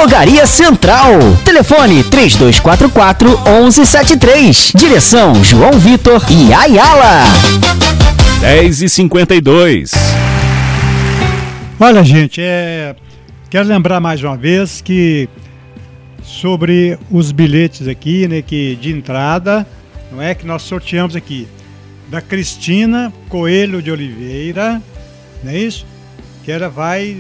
Drogaria Central. Telefone 3244-1173. Direção João Vitor e Ayala. 10h52. Olha, gente, quero lembrar mais uma vez que sobre os bilhetes aqui, né, que de entrada, não é, que nós sorteamos aqui, da Cristina Coelho de Oliveira, não é isso? Que ela vai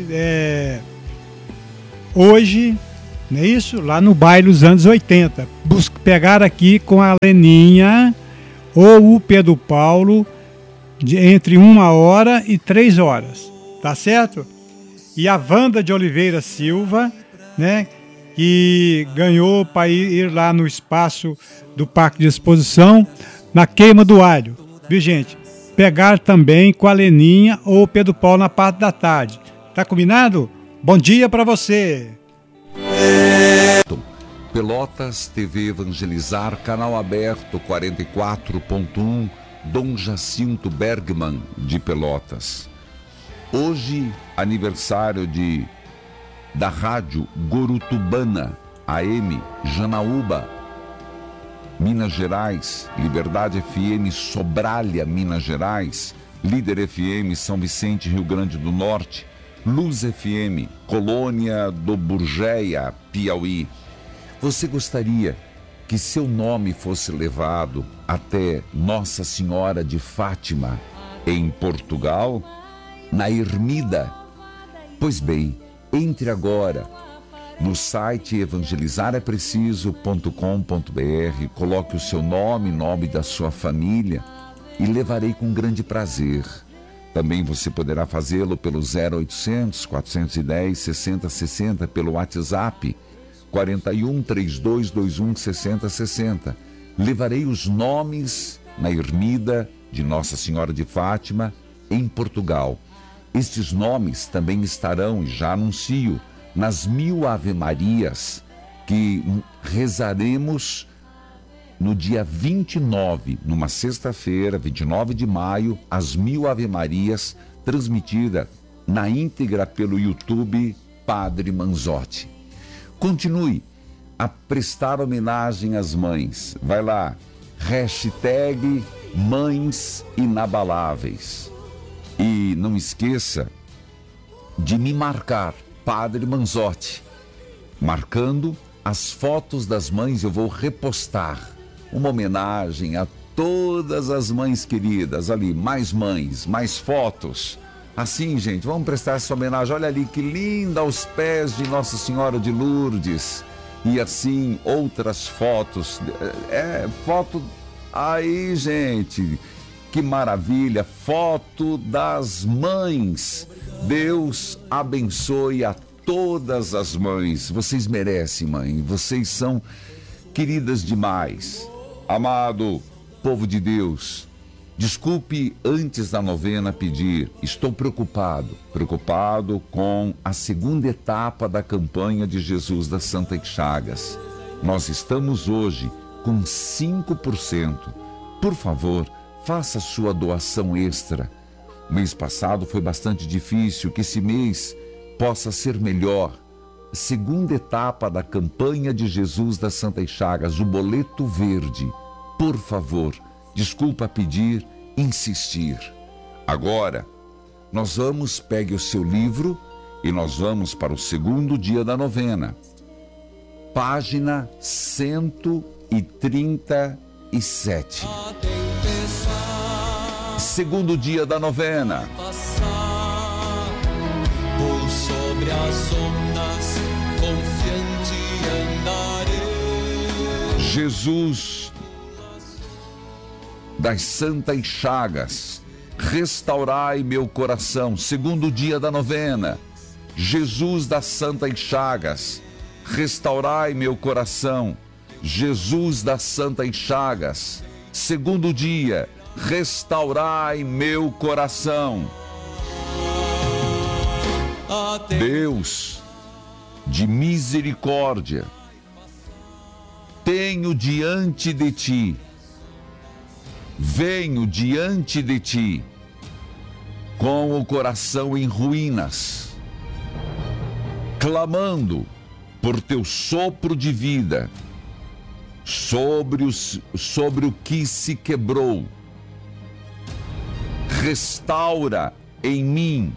hoje, não é isso? Lá no baile dos anos 80. Pegar aqui com a Leninha ou o Pedro Paulo entre 1h e 3h. Tá certo? E a Wanda de Oliveira Silva, né? Que ganhou para ir lá no espaço do Parque de Exposição, na Queima do Alho. Viu, gente? Pegar também com a Leninha ou o Pedro Paulo na parte da tarde. Tá combinado? Bom dia para você! Pelotas TV Evangelizar, canal aberto 44.1, Dom Jacinto Bergman de Pelotas. Hoje, aniversário da Rádio Gorutubana, AM, Janaúba, Minas Gerais, Liberdade FM, Sobralha, Minas Gerais, Líder FM, São Vicente, Rio Grande do Norte, Luz FM, Colônia do Burgeia, Piauí. Você gostaria que seu nome fosse levado até Nossa Senhora de Fátima, em Portugal, na Ermida? Pois bem, entre agora no site evangelizarepreciso.com.br, coloque o seu nome, nome da sua família e levarei com grande prazer. Também você poderá fazê-lo pelo 0800 410 6060, pelo WhatsApp 41 3221 6060. Levarei os nomes na Ermida de Nossa Senhora de Fátima, em Portugal. Estes nomes também estarão, e já anuncio, nas 1000 Ave-Marias que rezaremos no dia 29, numa sexta-feira, 29 de maio, as 1000 Ave-Marias, transmitida na íntegra pelo YouTube Padre Manzotti. Continue a prestar homenagem às mães. Vai lá, hashtag Mães Inabaláveis. E não esqueça de me marcar, Padre Manzotti. Marcando as fotos das mães, eu vou repostar uma homenagem a todas as mães queridas. Ali, mais mães, mais fotos. Assim, gente, vamos prestar essa homenagem. Olha ali, que linda, aos pés de Nossa Senhora de Lourdes. E assim, outras fotos. Foto... Aí, gente... Que maravilha, foto das mães. Deus abençoe a todas as mães. Vocês merecem, mãe. Vocês são queridas demais. Amado povo de Deus, desculpe antes da novena pedir. Estou preocupado com a segunda etapa da campanha de Jesus das Santas Chagas. Nós estamos hoje com 5%. Por favor, faça sua doação extra. O mês passado foi bastante difícil, que esse mês possa ser melhor. Segunda etapa da campanha de Jesus das Santas Chagas, o boleto verde. Por favor, desculpa pedir, insistir. Agora, pegue o seu livro e nós vamos para o segundo dia da novena. Página 137. Segundo dia da novena. Por sobre as ondas, confiante andarei. Jesus das Santas Chagas, restaurai meu coração. Segundo dia da novena. Jesus das Santas Chagas, restaurai meu coração. Jesus das Santas Chagas, segundo dia, restaurai meu coração. Deus de misericórdia, tenho diante de ti, venho diante de ti, com o coração em ruínas, clamando por teu sopro de vida, sobre o que se quebrou. Restaura em mim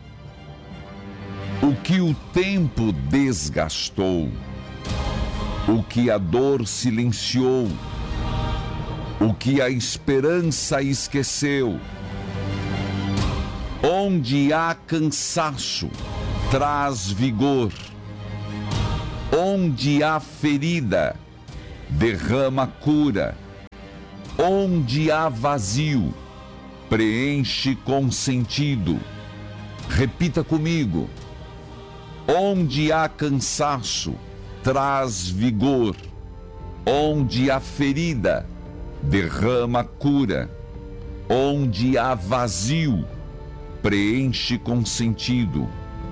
o que o tempo desgastou, o que a dor silenciou, o que a esperança esqueceu. Onde há cansaço, traz vigor. Onde há ferida, derrama cura. Onde há vazio, preenche com sentido. Repita comigo. Onde há cansaço, traz vigor. Onde há ferida, derrama cura. Onde há vazio, preenche com sentido.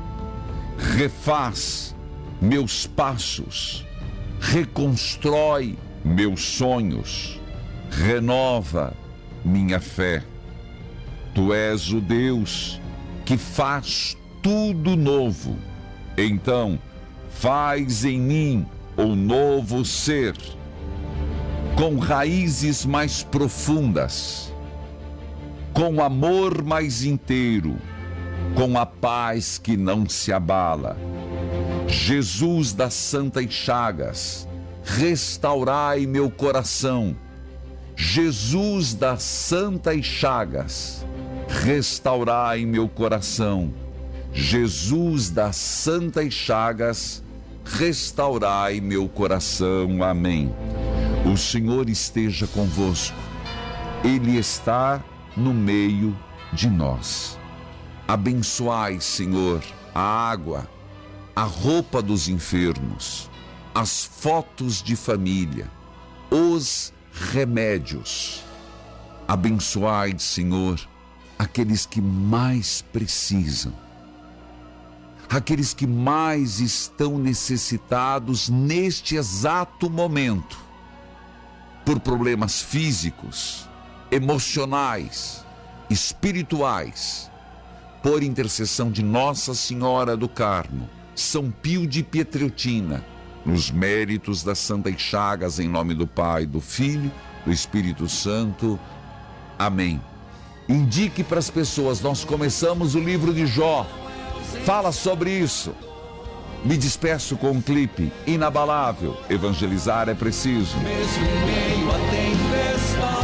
Refaz meus passos, reconstrói meus sonhos, renova minha fé. Tu és o Deus que faz tudo novo. Então, faz em mim um novo ser, com raízes mais profundas, com amor mais inteiro, com a paz que não se abala. Jesus das Santas Chagas, restaurai meu coração. Jesus das Santas Chagas, restaurai meu coração. Jesus das Santas Chagas, restaurai meu coração. Amém. O Senhor esteja convosco. Ele está no meio de nós. Abençoai, Senhor, a água, a roupa dos enfermos, as fotos de família, os remédios. Abençoai, Senhor, aqueles que mais precisam, aqueles que mais estão necessitados neste exato momento, por problemas físicos, emocionais, espirituais, por intercessão de Nossa Senhora do Carmo, São Pio de Pietreutina, nos méritos das Santas Chagas, em nome do Pai, do Filho, do Espírito Santo. Amém. Indique para as pessoas, nós começamos o livro de Jó. Fala sobre isso. Me despeço com um clipe inabalável. Evangelizar é preciso. Mesmo em meio à tempestade.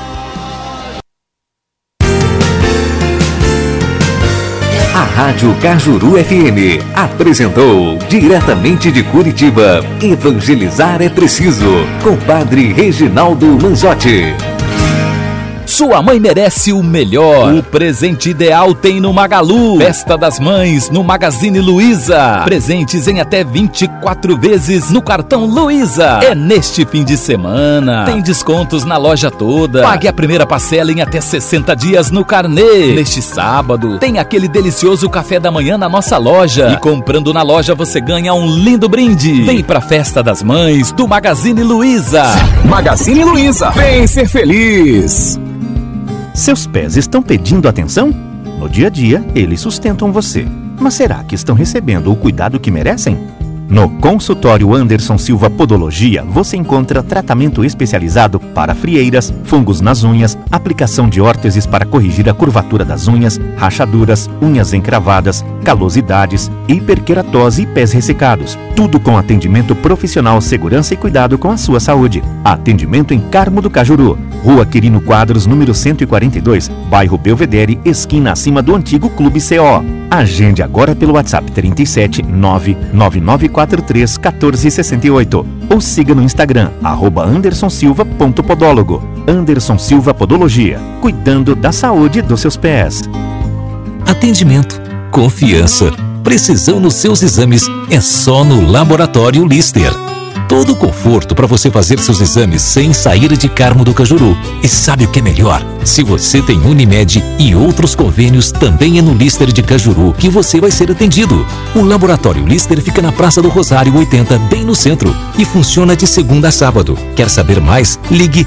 A Rádio Cajuru FM apresentou, diretamente de Curitiba, Evangelizar é Preciso, com Padre Reginaldo Manzotti. Sua mãe merece o melhor. O presente ideal tem no Magalu. Festa das Mães no Magazine Luiza. Presentes em até 24 vezes no cartão Luiza. É neste fim de semana. Tem descontos na loja toda. Pague a primeira parcela em até 60 dias no carnê. Neste sábado, tem aquele delicioso café da manhã na nossa loja. E comprando na loja você ganha um lindo brinde. Vem pra Festa das Mães do Magazine Luiza. Magazine Luiza. Vem ser feliz. Seus pés estão pedindo atenção? No dia a dia, eles sustentam você. Mas será que estão recebendo o cuidado que merecem? No consultório Anderson Silva Podologia, você encontra tratamento especializado para frieiras, fungos nas unhas, aplicação de órteses para corrigir a curvatura das unhas, rachaduras, unhas encravadas, calosidades, hiperqueratose e pés ressecados. Tudo com atendimento profissional, segurança e cuidado com a sua saúde. Atendimento em Carmo do Cajuru, Rua Quirino Quadros, número 142, bairro Belvedere, esquina acima do antigo Clube CO. Agende agora pelo WhatsApp 37 99943 1468 ou siga no Instagram @andersonsilva.podólogo. Anderson Silva Podologia, cuidando da saúde dos seus pés. Atendimento, confiança, precisão nos seus exames é só no Laboratório Lister. Todo o conforto para você fazer seus exames sem sair de Carmo do Cajuru. E sabe o que é melhor? Se você tem Unimed e outros convênios, também é no Lister de Cajuru que você vai ser atendido. O Laboratório Lister fica na Praça do Rosário 80, bem no centro, e funciona de segunda a sábado. Quer saber mais? Ligue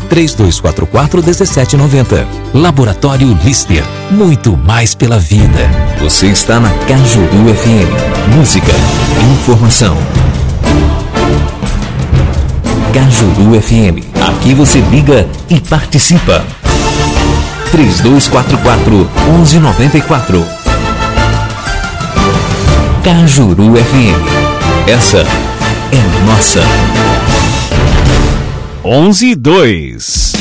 3244-1790. Laboratório Lister, muito mais pela vida. Você está na Cajuru FM. Música, informação. Cajuru FM. Aqui você liga e participa. 3244-1194. Cajuru FM. Essa é nossa. 11:02.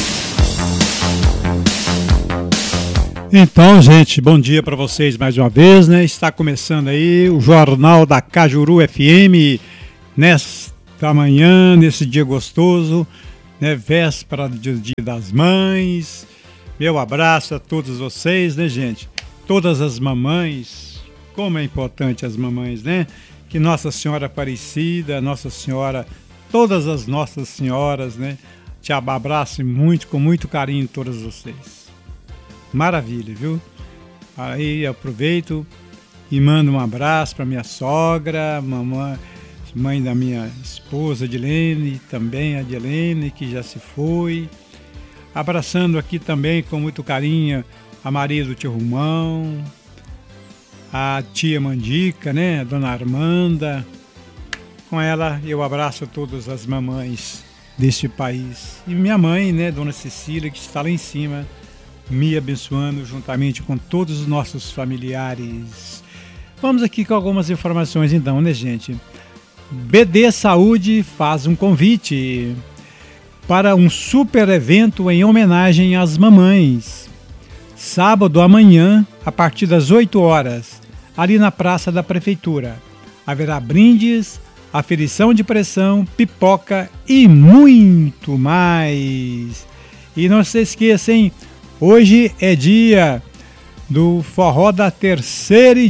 Então, gente, bom dia para vocês mais uma vez, né? Está começando aí o Jornal da Cajuru FM nesta manhã, nesse dia gostoso, né? Véspera do Dia das Mães. Meu abraço a todos vocês, né, gente? Todas as mamães, como é importante as mamães, né? Que Nossa Senhora Aparecida, Nossa Senhora, todas as Nossas Senhoras, né? Te abraço muito, com muito carinho todas vocês. Maravilha, viu? Aí aproveito e mando um abraço para minha sogra, mamãe, mãe da minha esposa, Adilene, também a Adilene, que já se foi. Abraçando aqui também com muito carinho a Maria do Tio Romão, a tia Mandica, né? A dona Armanda. Com ela eu abraço todas as mamães deste país. E minha mãe, né? Dona Cecília, que está lá em cima, me abençoando juntamente com todos os nossos familiares. Vamos aqui com algumas informações então, né, gente? BD Saúde faz um convite para um super evento em homenagem às mamães. Sábado amanhã, a partir das 8 horas, ali na Praça da Prefeitura. Haverá brindes, aferição de pressão, pipoca e muito mais. E não se esqueça, hein? Hoje é dia do forró da terceira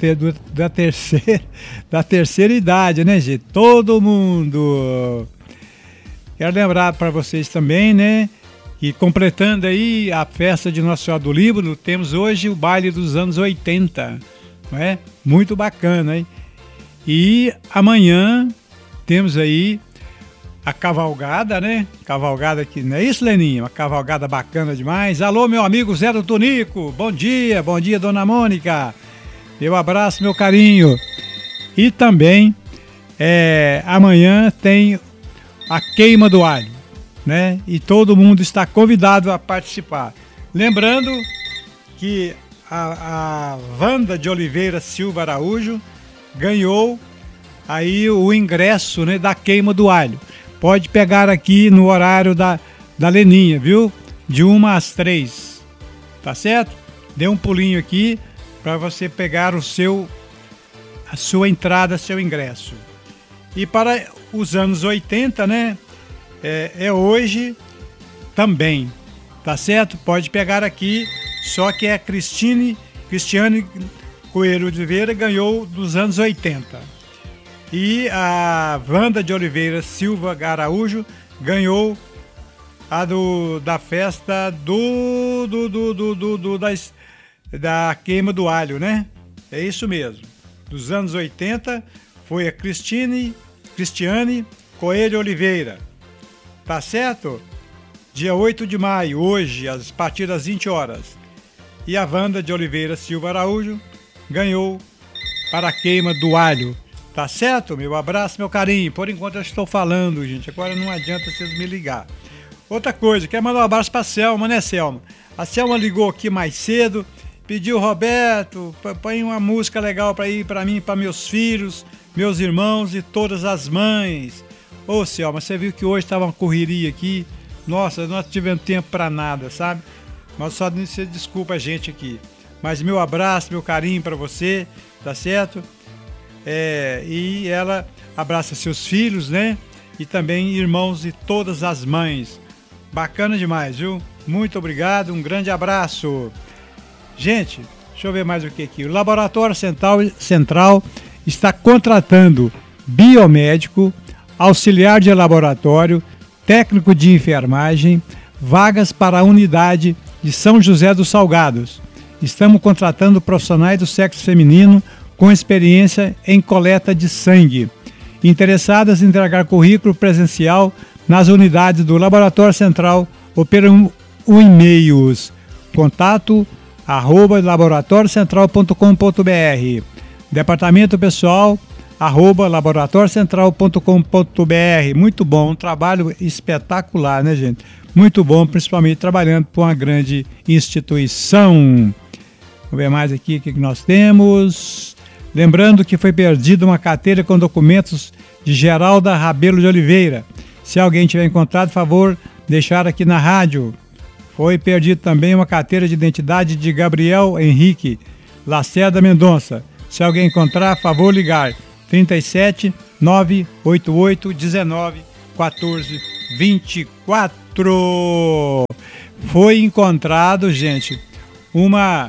idade, né, gente? Todo mundo. Quero lembrar para vocês também, né, que completando aí a festa de Nossa Senhora do Líbano, temos hoje o baile dos anos 80, não é? Muito bacana, hein? E amanhã temos aí a cavalgada, né? Cavalgada aqui, não é isso, Leninha? Uma cavalgada bacana demais. Alô, meu amigo Zé do Tonico. Bom dia, dona Mônica. Meu abraço, meu carinho. E também, amanhã tem a queima do alho, né? E todo mundo está convidado a participar. Lembrando que a Wanda de Oliveira Silva Araújo ganhou aí o ingresso, né, da queima do alho. Pode pegar aqui no horário da Leninha, viu? De 1 às 3, tá certo? Dê um pulinho aqui para você pegar a sua entrada, seu ingresso. E para os anos 80, né? É hoje também, tá certo? Pode pegar aqui, só que Cristiane Coelho de Oliveira ganhou dos anos 80. E a Wanda de Oliveira Silva Araújo ganhou a da festa da queima do alho, né? É isso mesmo. Dos anos 80 foi a Cristiane Coelho Oliveira. Tá certo? Dia 8 de maio, hoje, a partir das 20 horas. E a Wanda de Oliveira Silva Araújo ganhou para a queima do alho. Tá certo? Meu abraço, meu carinho. Por enquanto eu estou falando, gente. Agora não adianta vocês me ligar. Outra coisa, quero mandar um abraço pra Selma, né, Selma? A Selma ligou aqui mais cedo, pediu, Roberto, põe uma música legal pra ir pra mim, pra meus filhos, meus irmãos e todas as mães. Ô, Selma, você viu que hoje tava uma correria aqui. Nossa, nós tivemos tempo pra nada, sabe? Mas só você desculpa a gente aqui. Mas meu abraço, meu carinho pra você, tá certo? E ela abraça seus filhos, né? E também irmãos e todas as mães. Bacana demais, viu? Muito obrigado, um grande abraço. Gente, deixa eu ver mais o que aqui. O Laboratório Central está contratando biomédico, auxiliar de laboratório, técnico de enfermagem, vagas para a unidade de São José dos Salgados. Estamos contratando profissionais do sexo feminino com experiência em coleta de sangue. Interessadas em entregar currículo presencial nas unidades do Laboratório Central ou pelo e-mails contato@laboratoriocentral.com.br. Departamento Pessoal @laboratoriocentral.com.br. Muito bom, um trabalho espetacular, né, gente? Muito bom, principalmente trabalhando por uma grande instituição. Vamos ver mais aqui o que nós temos. Lembrando que foi perdida uma carteira com documentos de Geralda Rabelo de Oliveira. Se alguém tiver encontrado, por favor, deixar aqui na rádio. Foi perdido também uma carteira de identidade de Gabriel Henrique Lacerda Mendonça. Se alguém encontrar, por favor, ligar 37 988 19 14 24. Foi encontrado, gente, uma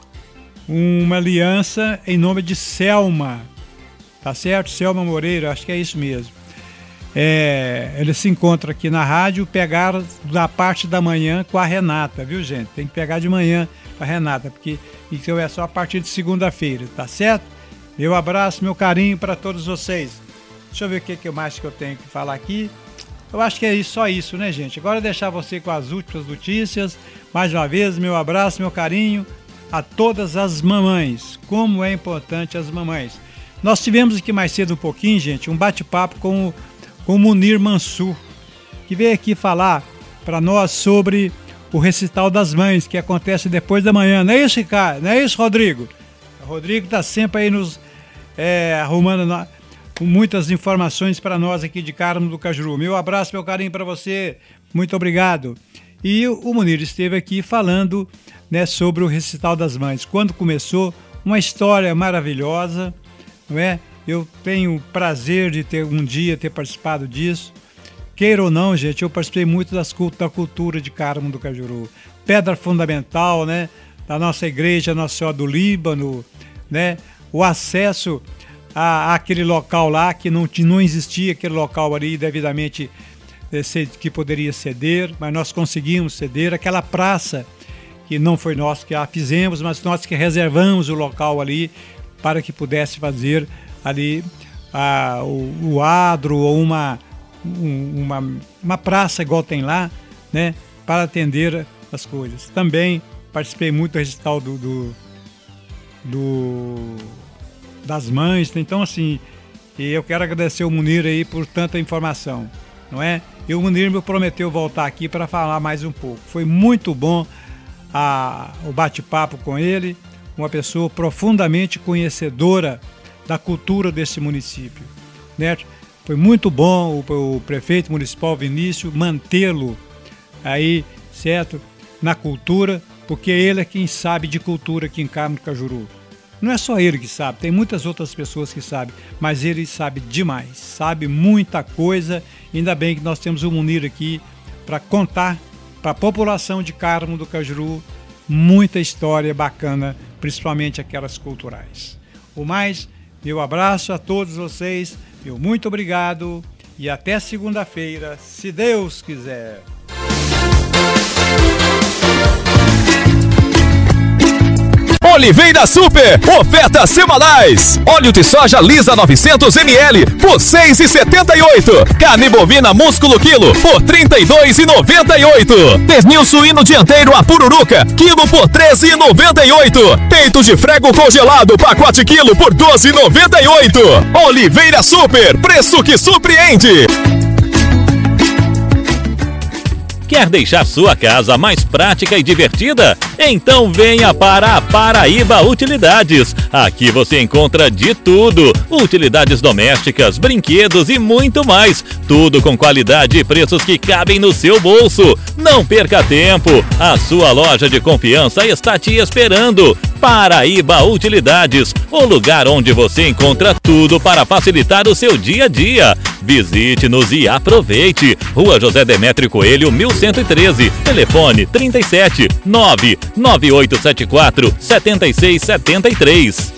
aliança em nome de Selma, tá certo? Selma Moreira, acho que é isso mesmo. Ele se encontra aqui na rádio, pegaram da parte da manhã com a Renata, viu, gente? Tem que pegar de manhã com a Renata, porque isso é só a partir de segunda-feira, tá certo? Meu abraço, meu carinho para todos vocês. Deixa eu ver o que mais que eu tenho que falar aqui. Eu acho que é isso, só isso, né, gente? Agora deixar você com as últimas notícias. Mais uma vez, meu abraço, meu carinho a todas as mamães. Como é importante as mamães. Nós tivemos aqui mais cedo um pouquinho, gente, um bate-papo com o Munir Mansur, que veio aqui falar para nós sobre o recital das mães, que acontece depois da manhã. Não é isso, Ricardo? Não é isso, Rodrigo? O Rodrigo está sempre aí nos arrumando com muitas informações para nós aqui de Carmo do Cajuru. Meu abraço, meu carinho para você. Muito obrigado. E o Munir esteve aqui falando, né, sobre o recital das mães. Quando começou, uma história maravilhosa, não é? Eu tenho o prazer de ter participado disso. Queira ou não, gente, eu participei muito da cultura de Carmo do Cajuru. Pedra fundamental, né, da nossa igreja Nossa Senhora do Líbano, né? O acesso àquele local lá, que não existia aquele local ali devidamente que poderia ceder, mas nós conseguimos ceder. Aquela praça que não foi nós que a fizemos, mas nós que reservamos o local ali para que pudesse fazer ali o adro ou uma praça igual tem lá, né, para atender as coisas. Também participei muito do recital das mães. Então, assim, eu quero agradecer o Munir aí por tanta informação, não é? E o Munir me prometeu voltar aqui para falar mais um pouco. Foi muito bom o bate-papo com ele, uma pessoa profundamente conhecedora da cultura desse município, né? Foi muito bom o prefeito municipal Vinícius mantê-lo aí, certo, na cultura, porque ele é quem sabe de cultura aqui em Carmo do Cajuru. Não é só ele que sabe, tem muitas outras pessoas que sabem, mas ele sabe demais, sabe muita coisa. Ainda bem que nós temos o Munir aqui para contar para a população de Carmo do Cajuru muita história bacana, principalmente aquelas culturais. O mais, meu abraço a todos vocês, meu muito obrigado e até segunda-feira, se Deus quiser. Oliveira Super, ofertas semanais. Óleo de soja lisa 900 ml por 6,78. Carne bovina músculo quilo por 32,98. Pernil suíno dianteiro a pururuca quilo por 13,98. Peito de frango congelado pacote quilo por 12,98. Oliveira Super, preço que surpreende. Quer deixar sua casa mais prática e divertida? Então venha para a Paraíba Utilidades. Aqui você encontra de tudo: utilidades domésticas, brinquedos e muito mais. Tudo com qualidade e preços que cabem no seu bolso. Não perca tempo. A sua loja de confiança está te esperando. Paraíba Utilidades, o lugar onde você encontra tudo para facilitar o seu dia a dia. Visite-nos e aproveite. Rua José Demétrio Coelho, 1113. Telefone 37 99874 7673.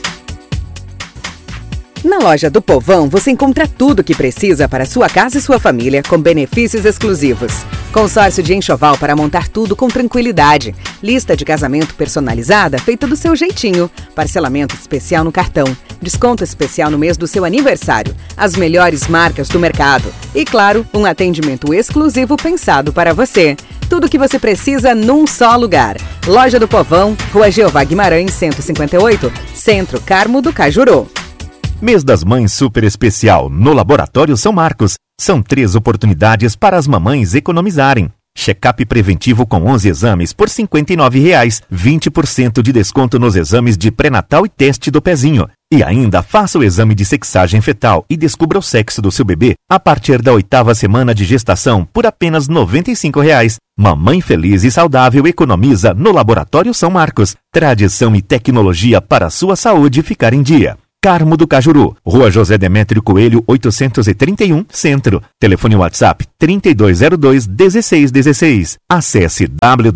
Na loja do Povão você encontra tudo o que precisa para sua casa e sua família com benefícios exclusivos. Consórcio de enxoval para montar tudo com tranquilidade. Lista de casamento personalizada feita do seu jeitinho. Parcelamento especial no cartão. Desconto especial no mês do seu aniversário. As melhores marcas do mercado. E claro, um atendimento exclusivo pensado para você. Tudo o que você precisa num só lugar. Loja do Povão, Rua Jeová Guimarães, 158, Centro, Carmo do Cajuru. Mês das Mães super especial no Laboratório São Marcos. São 3 oportunidades para as mamães economizarem. Check-up preventivo com 11 exames por R$ 59,00, 20% de desconto nos exames de pré-natal e teste do pezinho. E ainda faça o exame de sexagem fetal e descubra o sexo do seu bebê a partir da 8ª semana de gestação por apenas R$ 95,00. Mamãe feliz e saudável economiza no Laboratório São Marcos. Tradição e tecnologia para a sua saúde ficar em dia. Carmo do Cajuru, Rua José Demétrio Coelho, 831, Centro. Telefone WhatsApp 3202-1616. Acesse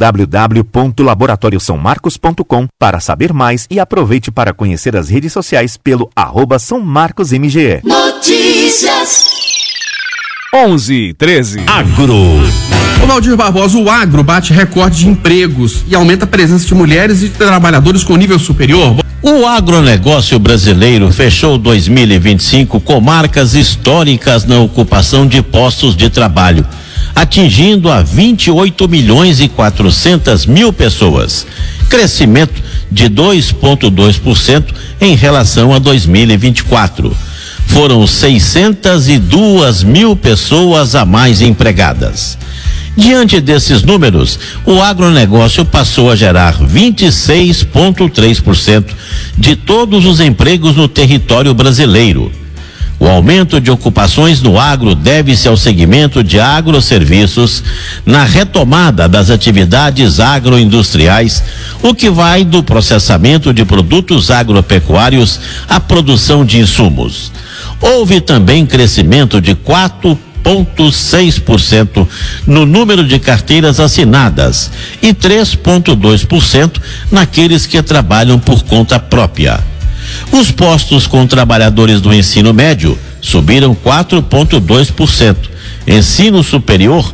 www.laboratoriosaomarcos.com para saber mais e aproveite para conhecer as redes sociais pelo @SãoMarcosMGE. Notícias 11:13. Agro. Ô Valdir Barbosa, o agro bate recorde de empregos e aumenta a presença de mulheres e de trabalhadores com nível superior. O agronegócio brasileiro fechou 2025 com marcas históricas na ocupação de postos de trabalho, atingindo a 28.400.000 pessoas, crescimento de 2,2% em relação a 2024. Foram 602.000 pessoas a mais empregadas. Diante desses números, o agronegócio passou a gerar 26,3% de todos os empregos no território brasileiro. O aumento de ocupações no agro deve-se ao segmento de agroserviços, na retomada das atividades agroindustriais, o que vai do processamento de produtos agropecuários à produção de insumos. Houve também crescimento de 4,6% no número de carteiras assinadas e 3,2% naqueles que trabalham por conta própria. Os postos com trabalhadores do ensino médio subiram 4,2%, ensino superior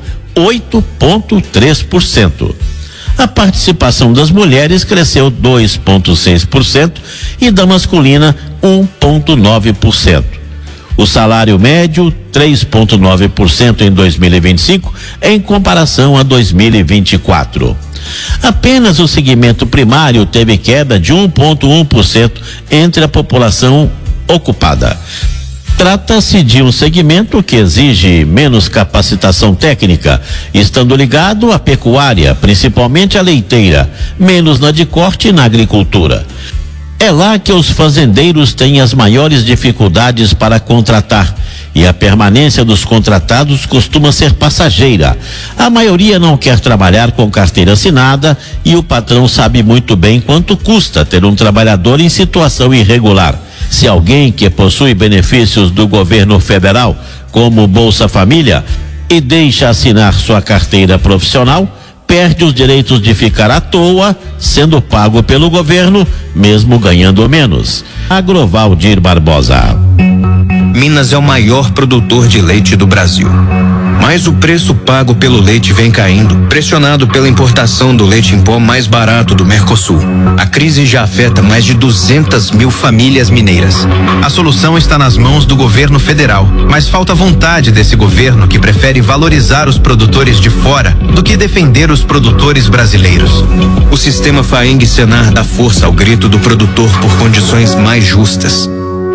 8,3%. A participação das mulheres cresceu 2,6% e da masculina 1,9%. O salário médio 3,9% em 2025 em comparação a 2024. Apenas o segmento primário teve queda de 1,1% entre a população ocupada. Trata-se de um segmento que exige menos capacitação técnica, estando ligado à pecuária, principalmente à leiteira, menos na de corte e na agricultura. É lá que os fazendeiros têm as maiores dificuldades para contratar, e a permanência dos contratados costuma ser passageira. A maioria não quer trabalhar com carteira assinada e o patrão sabe muito bem quanto custa ter um trabalhador em situação irregular. Se alguém que possui benefícios do governo federal, como Bolsa Família, e deixa assinar sua carteira profissional, perde os direitos de ficar à toa, sendo pago pelo governo, mesmo ganhando menos. Agrovaldir Barbosa. Minas é o maior produtor de leite do Brasil. Mas o preço pago pelo leite vem caindo, pressionado pela importação do leite em pó mais barato do Mercosul. A crise já afeta mais de 200.000 famílias mineiras. A solução está nas mãos do governo federal, mas falta vontade desse governo que prefere valorizar os produtores de fora do que defender os produtores brasileiros. O sistema Faeng-Senar dá força ao grito do produtor por condições mais justas.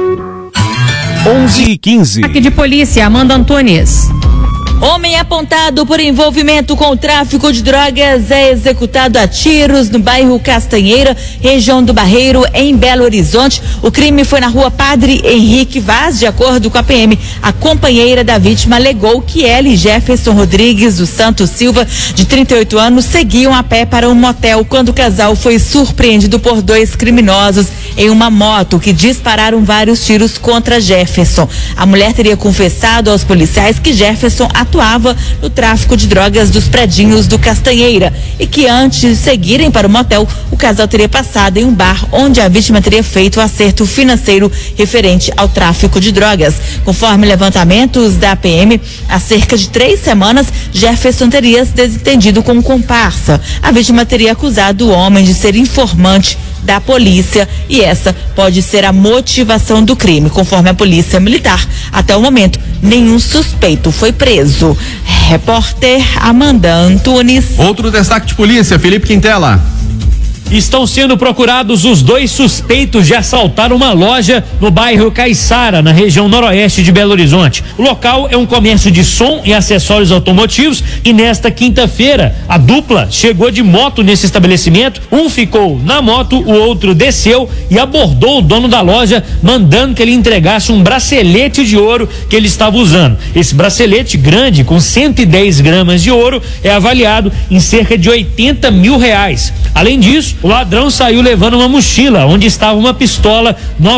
11:15. Aqui de polícia, Amanda Antunes. Homem apontado por envolvimento com o tráfico de drogas é executado a tiros no bairro Castanheira, região do Barreiro, em Belo Horizonte. O crime foi na rua Padre Henrique Vaz. De acordo com a PM, a companheira da vítima alegou que ela e Jefferson Rodrigues dos Santos Silva, de 38 anos, seguiam a pé para um motel quando o casal foi surpreendido por 2 criminosos em uma moto que dispararam vários tiros contra Jefferson. A mulher teria confessado aos policiais que Jefferson atuava no tráfico de drogas dos predinhos do Castanheira e que antes de seguirem para o motel, o casal teria passado em um bar onde a vítima teria feito o acerto financeiro referente ao tráfico de drogas. Conforme levantamentos da PM, há cerca de 3 semanas, Jefferson teria se desentendido com um comparsa. A vítima teria acusado o homem de ser informante da polícia e essa pode ser a motivação do crime. Conforme a polícia militar, até o momento, nenhum suspeito foi preso. Repórter Amanda Antunes. Outro destaque de polícia, Felipe Quintela. Estão sendo procurados os 2 suspeitos de assaltar uma loja no bairro Caiçara, na região noroeste de Belo Horizonte. O local é um comércio de som e acessórios automotivos e nesta quinta-feira a dupla chegou de moto nesse estabelecimento. Um ficou na moto, o outro desceu e abordou o dono da loja, mandando que ele entregasse um bracelete de ouro que ele estava usando. Esse bracelete grande, com 110 gramas de ouro, é avaliado em cerca de R$80 mil. Além disso, o ladrão saiu levando uma mochila onde estava uma pistola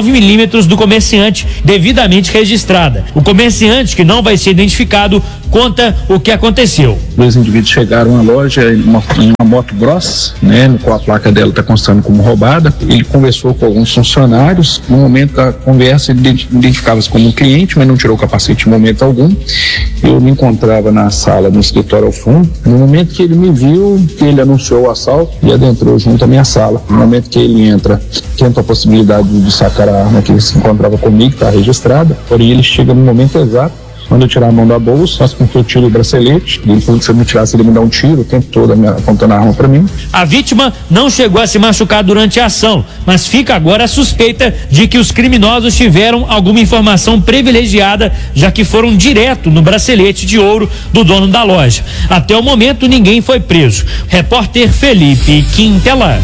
9mm do comerciante, devidamente registrada. O comerciante, que não vai ser identificado, conta o que aconteceu. 2 indivíduos chegaram à loja em uma moto grossa, né, no qual a placa dela está constando como roubada. Ele conversou com alguns funcionários. No momento da conversa, ele identificava-se como um cliente, mas não tirou o capacete em momento algum. Eu me encontrava na sala, no escritório ao fundo. No momento que ele me viu, que ele anunciou o assalto e adentrou junto à minha sala. No momento que ele entra, tenta a possibilidade de sacar a arma que ele se encontrava comigo, está registrada. Porém, ele chega no momento exato. Quando eu tirar a mão da bolsa, faço com que eu tire o bracelete. Ele falou que se eu não tirasse, ele me dá um tiro, o tempo todo apontando a arma para mim. A vítima não chegou a se machucar durante a ação, mas fica agora a suspeita de que os criminosos tiveram alguma informação privilegiada, já que foram direto no bracelete de ouro do dono da loja. Até o momento, ninguém foi preso. Repórter Felipe Quintela.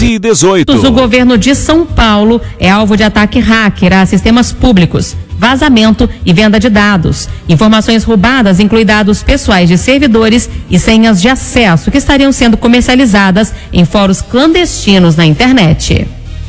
11:18. O governo de São Paulo é alvo de ataque hacker a sistemas públicos, vazamento e venda de dados. Informações roubadas incluem dados pessoais de servidores e senhas de acesso que estariam sendo comercializadas em fóruns clandestinos na internet.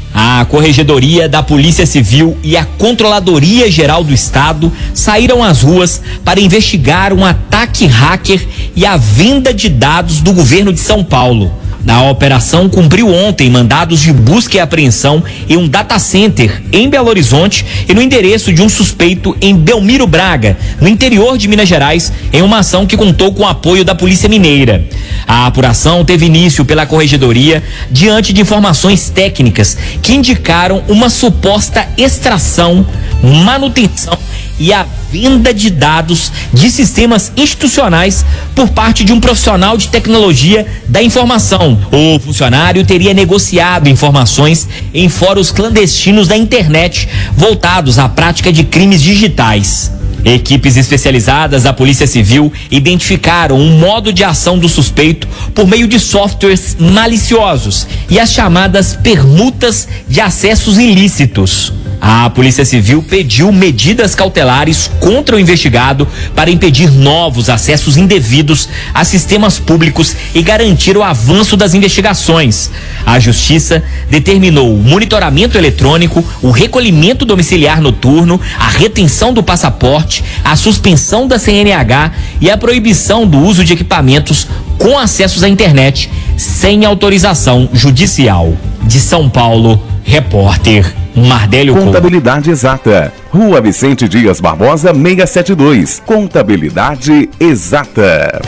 A Corregedoria da Polícia Civil e a Controladoria Geral do Estado saíram às ruas para investigar um ataque hacker e a venda de dados do governo de São Paulo. A operação cumpriu ontem mandados de busca e apreensão em um data center em Belo Horizonte e no endereço de um suspeito em Belmiro Braga, no interior de Minas Gerais, em uma ação que contou com o apoio da Polícia Mineira. A apuração teve início pela Corregedoria diante de informações técnicas que indicaram uma suposta extração, manutenção e a venda de dados de sistemas institucionais por parte de um profissional de tecnologia da informação. O funcionário teria negociado informações em fóruns clandestinos da internet voltados à prática de crimes digitais. Equipes especializadas da Polícia Civil identificaram um modo de ação do suspeito por meio de softwares maliciosos e as chamadas permutas de acessos ilícitos. A Polícia Civil pediu medidas cautelares contra o investigado para impedir novos acessos indevidos a sistemas públicos e garantir o avanço das investigações. A Justiça determinou o monitoramento eletrônico, o recolhimento domiciliar noturno, a retenção do passaporte, a suspensão da CNH e a proibição do uso de equipamentos com acessos à internet sem autorização judicial. De São Paulo, repórter Mardélio. Contabilidade Exata. Rua Vicente Dias Barbosa, 672. Contabilidade Exata.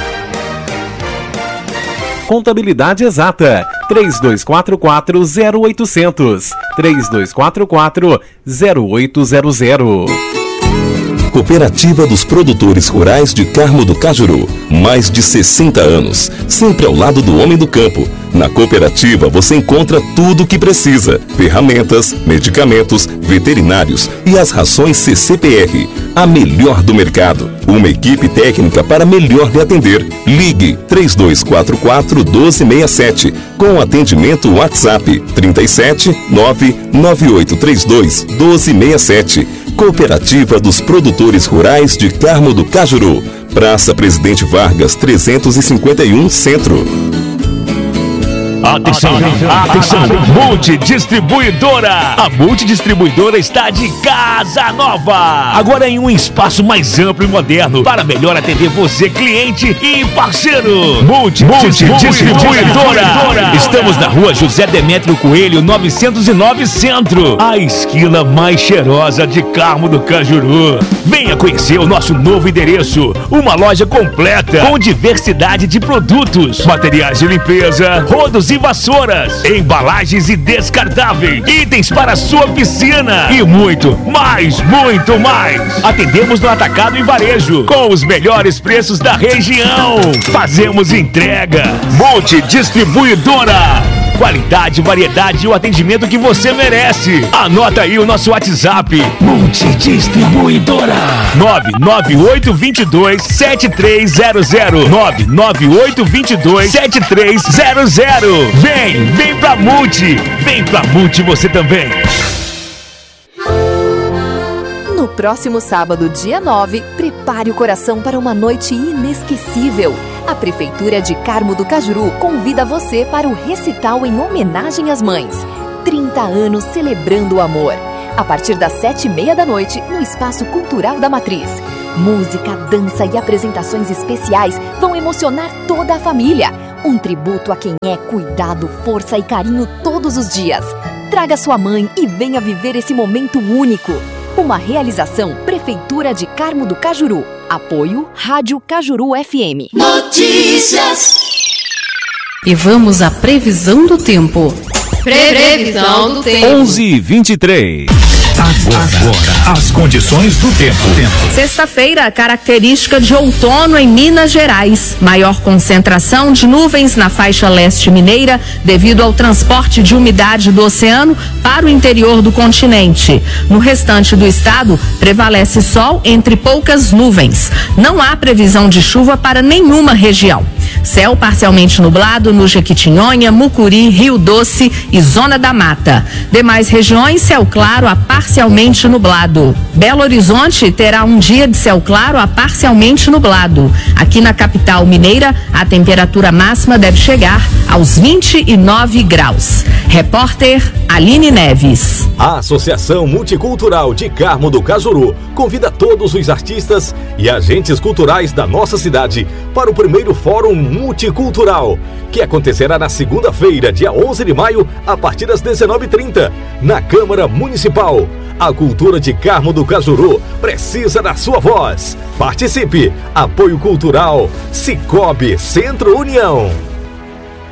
Contabilidade Exata. 3244-0800. 3244-0800. Cooperativa dos Produtores Rurais de Carmo do Cajuru. Mais de 60 anos, sempre ao lado do homem do campo. Na cooperativa você encontra tudo o que precisa: ferramentas, medicamentos, veterinários e as rações CCPR, a melhor do mercado. Uma equipe técnica para melhor lhe atender. Ligue 3244-1267 com atendimento WhatsApp 37 99832 1267. Cooperativa dos Produtores Rurais de Carmo do Cajuru. Praça Presidente Vargas 351 Centro. Atenção, atenção, Multidistribuidora! A Multidistribuidora está de casa nova! Agora em um espaço mais amplo e moderno para melhor atender você, cliente e parceiro. Multidistribuidora! Estamos na rua José Demétrio Coelho, 909 Centro, a esquina mais cheirosa de Carmo do Cajuru. Venha conhecer o nosso novo endereço, uma loja completa com diversidade de produtos, materiais de limpeza, rodos e vassouras, embalagens e descartáveis, itens para sua piscina e muito mais. Atendemos no atacado e varejo com os melhores preços da região. Fazemos entrega. Multidistribuidora. Qualidade, variedade e o atendimento que você merece. Anota aí o nosso WhatsApp. Multidistribuidora 998227300 998227300. Vem pra Multi. Vem pra Multi você também. No próximo sábado, dia 9, prepare o coração para uma noite inesquecível. A Prefeitura de Carmo do Cajuru convida você para o recital em homenagem às mães. 30 anos celebrando o amor. A partir das 7h30 da noite, no Espaço Cultural da Matriz. Música, dança e apresentações especiais vão emocionar toda a família. Um tributo a quem é cuidado, força e carinho todos os dias. Traga sua mãe e venha viver esse momento único. Uma realização Prefeitura de Carmo do Cajuru. Apoio Rádio Cajuru FM. Notícias. E vamos à previsão do tempo. Previsão do tempo. 11h23. Agora, as condições do tempo. Sexta-feira, característica de outono em Minas Gerais. Maior concentração de nuvens na faixa leste mineira devido ao transporte de umidade do oceano para o interior do continente. No restante do estado, prevalece sol entre poucas nuvens. Não há previsão de chuva para nenhuma região. Céu parcialmente nublado no Jequitinhonha, Mucuri, Rio Doce e Zona da Mata. Demais regiões, céu claro a parcialmente nublado. Belo Horizonte terá um dia de céu claro a parcialmente nublado. Aqui na capital mineira, a temperatura máxima deve chegar aos 29 graus. Repórter Aline Neves. A Associação Multicultural de Carmo do Cajuru convida todos os artistas e agentes culturais da nossa cidade para o primeiro Fórum Multicultural, que acontecerá na segunda-feira, dia 11 de maio, a partir das 19h30, na Câmara Municipal. A cultura de Carmo do Cajuru precisa da sua voz. Participe! Apoio Cultural Cicobi Centro União.